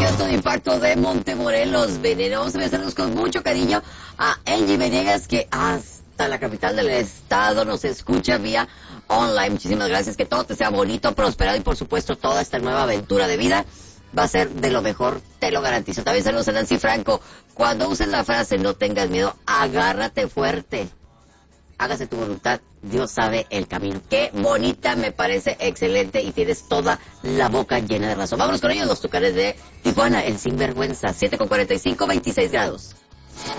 alto de impacto de Montemorelos. Vamos a saludos con mucho cariño a Angie Venegas, que hasta la capital del estado nos escucha vía online. Muchísimas gracias, que todo te sea bonito, prosperado y por supuesto toda esta nueva aventura de vida va a ser de lo mejor, te lo garantizo. También saludos a Nancy Franco. Cuando uses la frase no tengas miedo, agárrate fuerte. Hágase tu voluntad, Dios sabe el camino. Qué bonita, me parece excelente y tienes toda la boca llena de razón. Vámonos con ellos, los Tucanes de Tijuana, el sinvergüenza, 7:45, 26 grados.